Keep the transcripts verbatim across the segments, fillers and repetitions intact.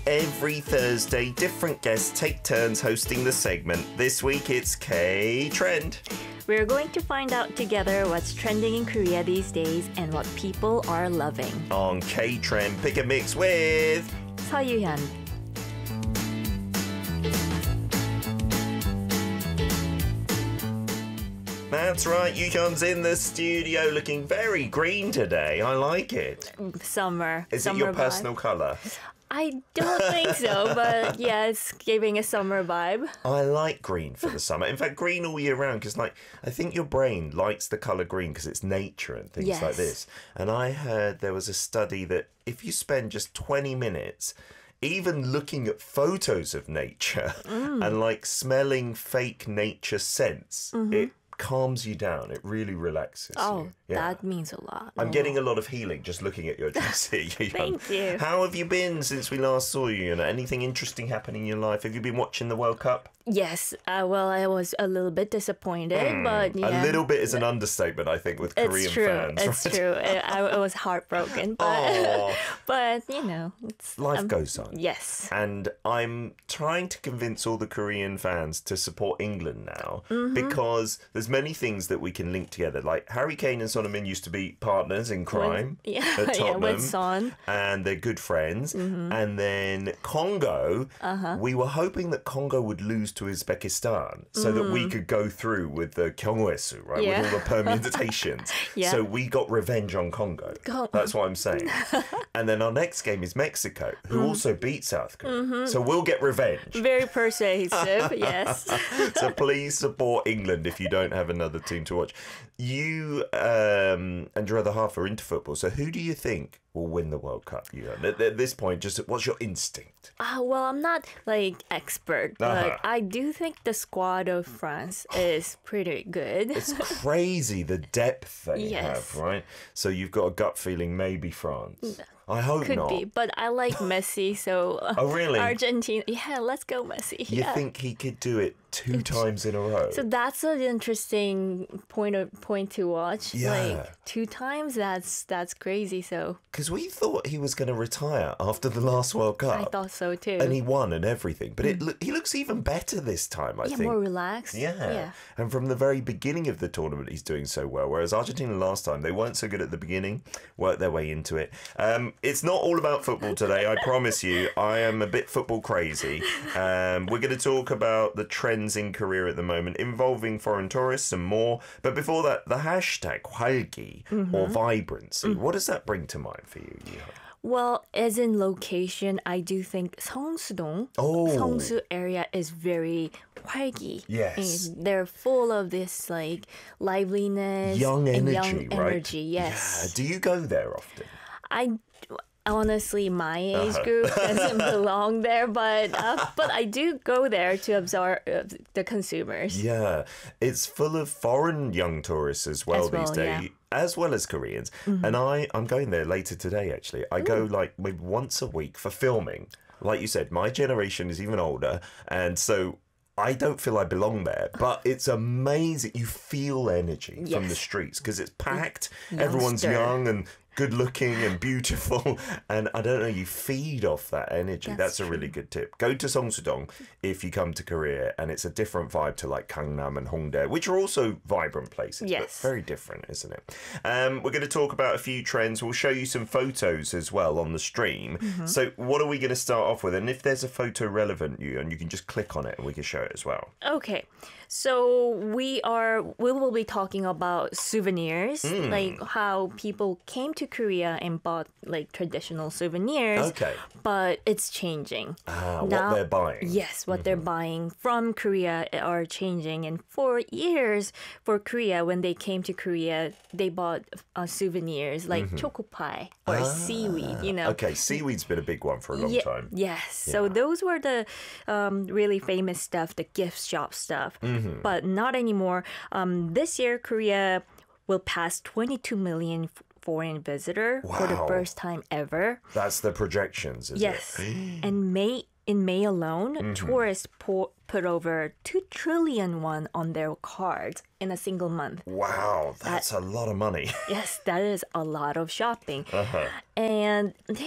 Every Thursday, different guests take turns hosting the segment. This week, it's K-Trend. We're going to find out together what's trending in Korea these days and what people are loving. On K-Trend, pick a mix with 서유현. That's right, Yuhyun's in the studio looking very green today. I like it. Summer. Is summer it your vibe. personal colour? I don't think so, but yeah, it's giving a summer vibe. I like green for the summer. In fact, green all year round because, like, I think your brain likes the colour green because it's nature and things Yes. like this. And I heard there was a study that if you spend just twenty minutes even looking at photos of nature Mm. and, like, smelling fake nature scents, Mm-hmm. it calms you down. It really relaxes Oh, you. Yeah. that means a lot. I'm getting a lot of healing just looking at your Jessie. Thank you. How have you been since we last saw you? You know, anything interesting happening in your life? Have you been watching the World Cup? Yes, uh, well, I was a little bit disappointed, but yeah. A little bit is an understatement, I think, with It's Korean true. fans. It's right? true. I, I was heartbroken, but Oh. but you know, it's Life um, goes on. Yes. And I'm trying to convince all the Korean fans to support England now Mm-hmm. because there's many things that we can link together. Like Harry Kane and Son Heung-min used to be partners in crime yeah, at yeah, Tottenham. with Son. And they're good friends. Mm-hmm. And then Congo, Uh-huh. we were hoping that Congo would lose to Uzbekistan so that we could go through with the Kyungwoo-su, right? Mm. Yeah. With all the permutations. Yeah. So we got revenge on Congo. Go- That's what I'm saying. And then our next game is Mexico, who Mm. also beat South Korea. Mm-hmm. So we'll get revenge. Very persuasive, yes. So please support England if you don't have another team to watch. You um, and your other half are into football. So who do you think will win the World Cup? You know, at, at this point, just what's your instinct? Uh, well, I'm not like expert, but Uh-huh. I do think the squad of France is pretty good. It's crazy the depth they Yes. have, right? So you've got a gut feeling maybe France. I hope Could not. be, but I like Messi, so uh, Oh, really? Argentina, yeah, let's go Messi. You yeah. think he could do it two times in a row? So that's an interesting point of point to watch. Yeah. Like two times, that's that's crazy. So Because we thought he was going to retire after the last World Cup. I thought so too. And he won and everything. But it lo- he looks even better this time, I yeah, think. more relaxed. Yeah. yeah. And from the very beginning of the tournament, he's doing so well. Whereas Argentina last time, they weren't so good at the beginning, worked their way into it. Um, it's not all about football today, I promise you. I am a bit football crazy. Um, we're going to talk about the trends in Korea at the moment involving foreign tourists and more. But before that, the hashtag 활기 or vibrancy, what does that bring to mind for you? Yuhyun? Well, as in location, I do think Seongsu-dong, Oh. Seongsu area is very 활기. Yes. And they're full of this like liveliness, Young and energy, young right? energy. Yes. Yeah. Do you go there often? I honestly, my age Uh-huh. group doesn't belong there, but uh, but I do go there to absorb uh, the consumers. Yeah, it's full of foreign young tourists as well As well, these days, yeah. as well as Koreans. And I, I'm going there later today, actually. I go like maybe once a week for filming. Like you said, my generation is even older. And so I don't feel I belong there, but it's amazing. You feel energy from Yes. the streets because it's packed. Youngster. Everyone's young and good looking and beautiful. And I don't know, you feed off that energy. That's, That's a really good tip. Go to Seongsu-dong if you come to Korea, and it's a different vibe to like Gangnam and Hongdae, which are also vibrant places, but Yes. very different, isn't it? Um, we're going to talk about a few trends. We'll show you some photos as well on the stream. Mm-hmm. So what are we going to start off with? And if there's a photo relevant, you and you can just click on it and we can show it as well. Okay, so we are we will be talking about souvenirs, Hmm. like how people came to Korea and bought like traditional souvenirs. Okay. But it's changing. Ah, what they're buying. Yes, what they're buying from Korea are changing. And for years, for Korea, when they came to Korea, they bought uh, souvenirs like choco pie or seaweed. You know. Okay, seaweed's been a big one for a long Ye- time. Yes. So those were the um, really famous stuff, the gift shop stuff. Mm-hmm. But not anymore. Um, this year, Korea will pass twenty-two million f- foreign visitor for the Wow. first time ever. That's the projections, is Yes. it? And May in May alone, Mm-hmm. tourists po- put over two trillion won on their cards in a single month. Wow, that's a lot of money. Yes, that is a lot of shopping. Uh-huh. And they're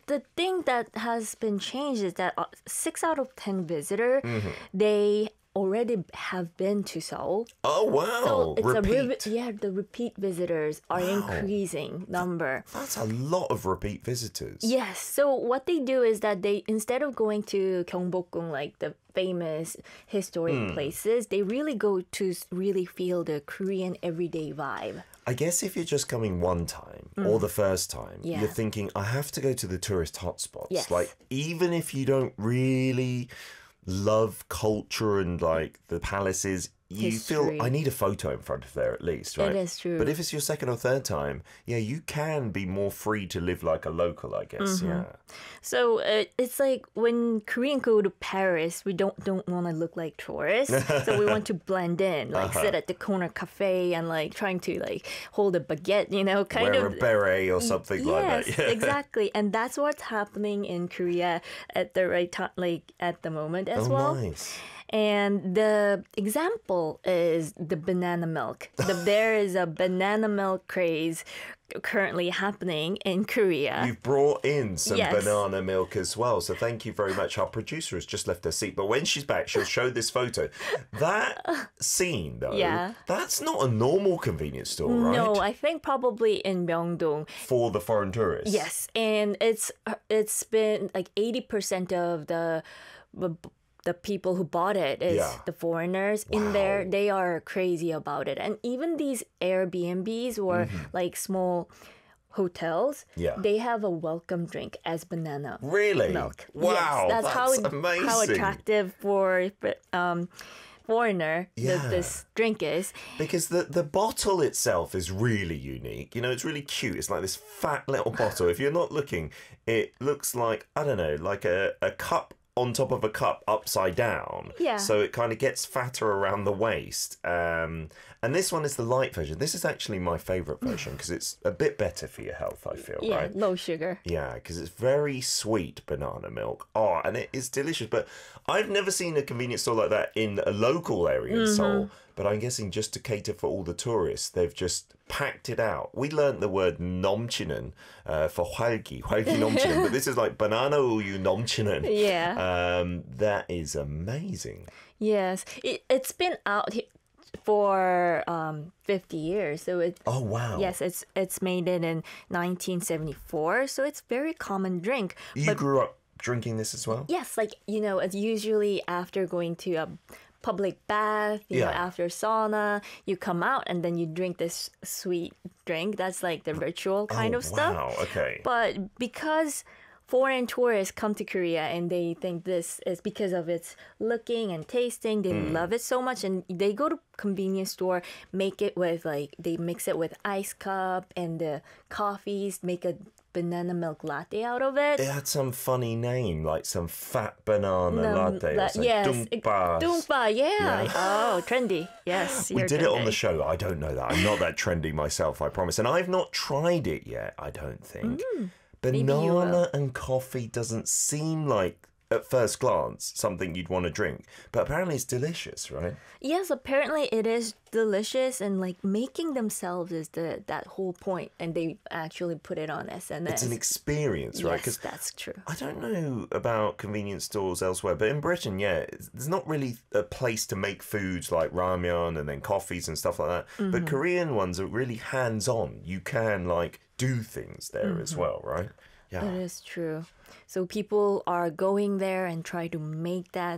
the thing that has been changed is that uh, six out of ten visitor, Mm-hmm. they already have been to Seoul. Oh wow! So it's repeat. a revi- yeah, the repeat visitors are increasing number. That's a lot of repeat visitors. Yes. So what they do is that they, instead of going to Gyeongbokgung, like the famous historic Hmm. places, they really go to s- really feel the Korean everyday vibe. I guess if you're just coming one time or the first time, Mm. Yeah. you're thinking, I have to go to the tourist hotspots. Yes. Like, even if you don't really love culture and like the palaces, you History. feel I need a photo in front of there at least, right? is true. But if it's your second or third time, yeah, you can be more free to live like a local, I guess. Mm-hmm. Yeah. So uh, it's like when Korean go to Paris, we don't don't want to look like tourists. So we want to blend in, like Uh-huh. sit at the corner cafe and like trying to like hold a baguette, you know, kind Wear of. a beret or something like that. Yes, Yeah. exactly, and that's what's happening in Korea at the right time, like at the moment as Oh, well. nice. And the example is the banana milk. The, there is a banana milk craze currently happening in Korea. You've brought in some Yes. banana milk as well, so thank you very much. Our producer has just left her seat, but when she's back, she'll show this photo. That scene, though, Yeah. that's not a normal convenience store, right? No, I think probably in Myeongdong. For the foreign tourists. Yes, and it's it's been like eighty percent of the the people who bought it is Yeah. the foreigners in there. They are crazy about it, and even these Airbnbs or like small hotels, Mm-hmm. Yeah. they have a welcome drink as banana Really? milk. Wow, yes, that's, how that's it- amazing. how attractive for um foreigner Yeah. that this drink is. Because the, the bottle itself is really unique. You know, it's really cute. It's like this fat little bottle. If you're not looking, it looks like, I don't know, like a, a cup on top of a cup upside down. Yeah. So it kind of gets fatter around the waist. Um, and this one is the light version. This is actually my favourite version because it's a bit better for your health, I feel, Yeah, right? low sugar. Yeah, because it's very sweet banana milk. Oh, and it is delicious. But I've never seen a convenience store like that in a local area in Seoul. But I'm guessing just to cater for all the tourists, they've just packed it out. We learnt the word 넘치는 uh, for 활기, 활기 넘치는. But this is like banana uyu 넘치는. Yeah. Um, that is amazing. Yes, it, it's been out he- for um, fifty years. So it Oh, wow. yes, it's it's made it in nineteen seventy-four. So it's very common drink. You but grew up drinking this as well? yes, like you know, it's usually after going to a public bath, you know, Yeah. after sauna, you come out and then you drink this sweet drink. That's like the ritual kind oh, of stuff. Wow, okay. But because foreign tourists come to Korea and they think this is because of its looking and tasting, they Mm. love it so much, and they go to convenience store, make it with like they mix it with ice cup and the coffees, make a banana milk latte out of it. It had some funny name, like some fat banana Um, latte. la- or something. yes, Dumpas. Dumpa, yeah. Yeah. Oh, trendy. Yes, We you're did it on the trendy. show. I don't know that. I'm not that trendy myself, I promise. And I've not tried it yet, I don't think. Mm, you will. Banana and coffee doesn't seem like, at first glance, something you'd want to drink. But apparently it's delicious, right? Yes, apparently it is delicious, and like making themselves is the that whole point, and they actually put it on S N S. It's an experience, right? Yes, that's true. I don't know about convenience stores elsewhere, but in Britain, yeah, there's not really a place to make foods like ramyeon and then coffees and stuff like that. Mm-hmm. But Korean ones are really hands-on. You can like do things there as Mm-hmm. well, right? Yeah. It is true. So people are going there and try to make that.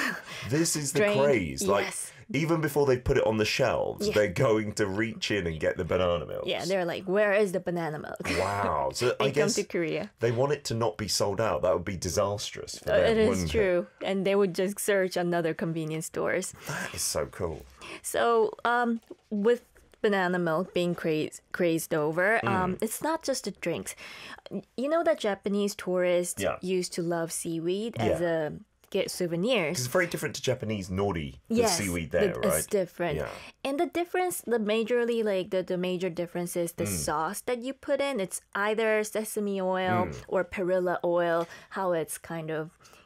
This is the Drink, craze. Like yes. even before they put it on the shelves, Yeah. they're going to reach in and get the banana milk. Yeah, they're like, where is the banana milk? Wow. So They I come guess to Korea. they want it to not be sold out. That would be disastrous for Uh, them. It is wouldn't true. And they would just search another convenience stores. That is so cool. So, um, with banana milk being crazed, crazed over, Mm. um, it's not just the drinks. You know that Japanese tourists Yeah. used to love seaweed as Yeah. a get souvenirs. It's very different to Japanese nori, the Yes, seaweed the- there, right? it's different. Yeah. And the difference, the majorly like the, the major difference is Mm. the sauce that you put in. It's either sesame oil Mm. or perilla oil, how it's kind of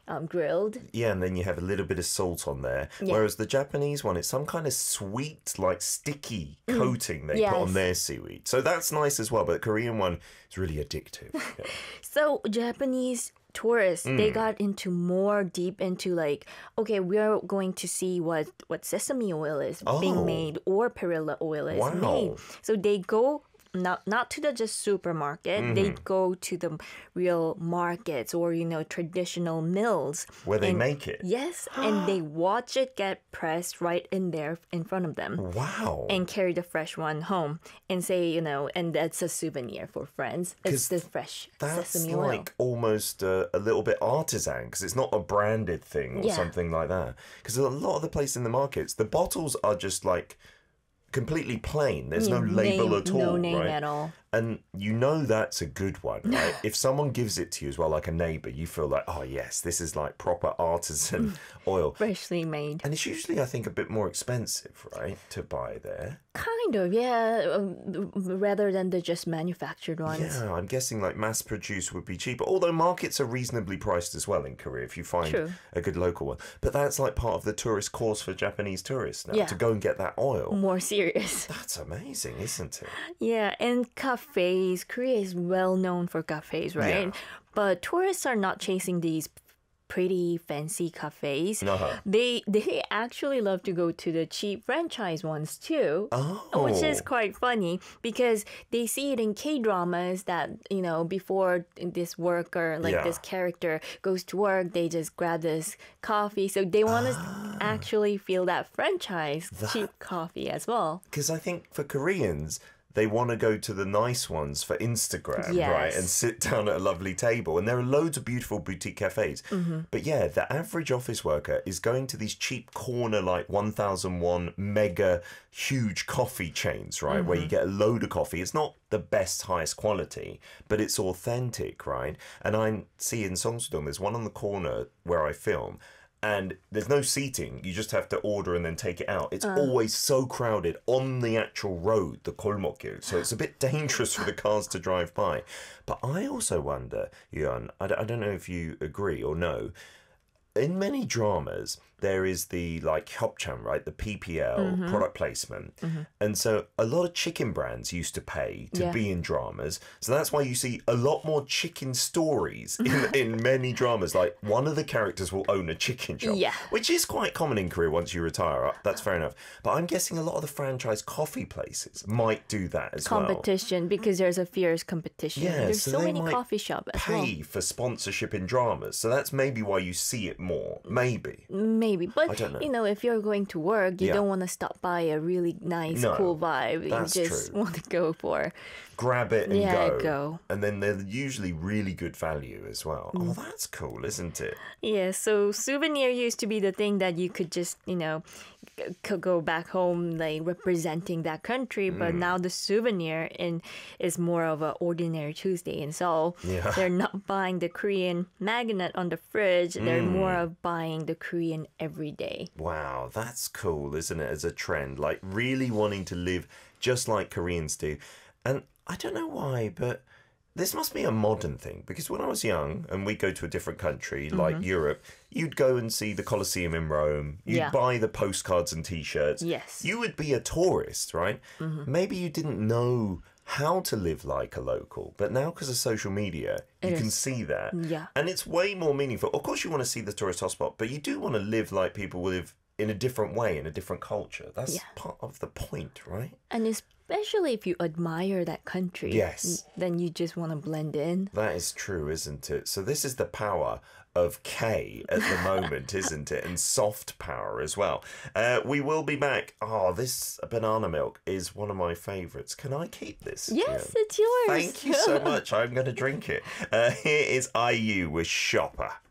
um, grilled. Yeah, and then you have a little bit of salt on there. Yeah. Whereas the Japanese one, it's some kind of sweet, like sticky coating they Yes. put on their seaweed. So that's nice as well. But the Korean one is really addictive. Yeah. So Japanese tourists, they Mm. got into more deep into like, okay, we're going to see what what sesame oil is Oh. being made or perilla oil is Wow. made. So they go not not to the just supermarket. Mm-hmm. They go to the real markets or you know traditional mills Where they and- make it. Yes, and they watch it get pressed right in there in front of them. Wow. And carry the fresh one home and say, you know, and that's a souvenir for friends. It's 'Cause the fresh That's sesame oil. like almost a, a little bit artisan because it's not a branded thing or Yeah. something like that. Because a lot of the place in the markets, the bottles are just like completely plain. There's no Yeah, label name- at all, no name right? at all. And you know that's a good one, right? If someone gives it to you as well, like a neighbour, you feel like, oh yes, this is like proper artisan oil. Freshly made. And it's usually, I think, a bit more expensive, right, to buy there. Kind of, yeah. Um, rather than the just manufactured ones. Yeah, I'm guessing like mass produced would be cheaper. Although markets are reasonably priced as well in Korea if you find True. a good local one. But that's like part of the tourist course for Japanese tourists now Yeah. to go and get that oil. More serious. That's amazing, isn't it? Yeah, and cafes. Korea is well known for cafes, right? Yeah. But tourists are not chasing these pretty fancy cafes. Uh-huh. They they actually love to go to the cheap franchise ones too. Oh. Which is quite funny because they see it in K dramas that, you know, before this worker, like Yeah. this character goes to work, they just grab this coffee. So they want to Ah. actually feel that franchise cheap coffee as well. Because I think for Koreans, they want to go to the nice ones for Instagram, right? Yes. And sit down at a lovely table. And there are loads of beautiful boutique cafes. Mm-hmm. But yeah, the average office worker is going to these cheap corner, like one thousand won mega huge coffee chains, right? Where you get a load of coffee. It's not the best, highest quality, but it's authentic, right? And I see in Seongsu-dong, there's one on the corner where I film. And there's no seating. You just have to order and then take it out. It's always so crowded on the actual road, the Kolmokgil. So it's a bit dangerous for the cars to drive by. But I also wonder, Yuan, I don't, I don't know if you agree or no. In many dramas, there is the like Hyopcham, right? The P P L product placement. And so a lot of chicken brands used to pay to Yeah. be in dramas. So that's why you see a lot more chicken stories in, in many dramas. Like one of the characters will own a chicken shop, Yeah. which is quite common in Korea once you retire. That's fair enough. But I'm guessing a lot of the franchise coffee places might do that as well. Competition because there's a fierce competition. Yeah, there's so so, they many might coffee shops as well. Pay for sponsorship in dramas. So that's maybe why you see it more. Maybe. Maybe, but I don't know. you know, if you're going to work, you Yeah. don't want to stop by a really nice, No, cool vibe. that's you just true. want to go for. Grab it and Yeah, go. go. And then they're usually really good value as well. Oh, that's cool, isn't it? Yeah, so souvenir used to be the thing that you could just, you know, c- go back home like representing that country, but Mm. now the souvenir in is more of a ordinary Tuesday in Seoul. Yeah. They're not buying the Korean magnet on the fridge. They're Mm. more of buying the Korean everyday. Wow, that's cool, isn't it, as a trend? Like really wanting to live just like Koreans do. And I don't know why, but this must be a modern thing because when I was young and we'd go to a different country like Europe, you'd go and see the Colosseum in Rome, you'd Yeah. buy the postcards and t-shirts. Yes. You would be a tourist, right? Maybe you didn't know how to live like a local, but now because of social media, you It can is. see that. Yeah. And it's way more meaningful. Of course, you want to see the tourist hotspot, but you do want to live like people live in a different way, in a different culture. That's Yeah. part of the point, right? And especially if you admire that country, Yes. then you just want to blend in. That is true, isn't it? So this is the power of K at the moment, isn't it? And soft power as well. Uh, we will be back. Oh, this banana milk is one of my favourites. Can I keep this? Yes, Yeah. it's yours. Thank you so much. I'm going to drink it. Uh, here is I U with Shopper.